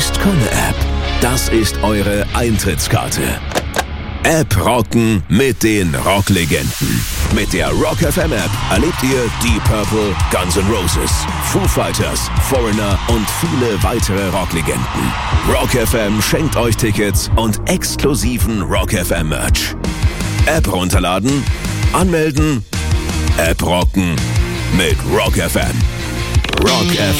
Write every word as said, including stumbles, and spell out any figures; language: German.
ist keine App. Das ist eure Eintrittskarte. App rocken mit den Rocklegenden. Mit der Rock F M App erlebt ihr Deep Purple, Guns N' Roses, Foo Fighters, Foreigner und viele weitere Rocklegenden. Rock F M schenkt euch Tickets und exklusiven Rock F M Merch. App runterladen, anmelden, App rocken mit Rock F M. Rock F